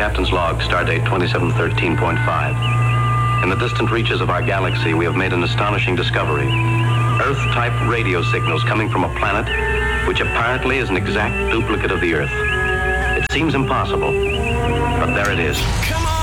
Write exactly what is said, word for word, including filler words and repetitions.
Captain's log, stardate twenty-seven thirteen point five. In the distant reaches of our galaxy, we have made an astonishing discovery. Earth-type radio signals coming from a planet which apparently is an exact duplicate of the Earth. It seems impossible, but there it is. Come on!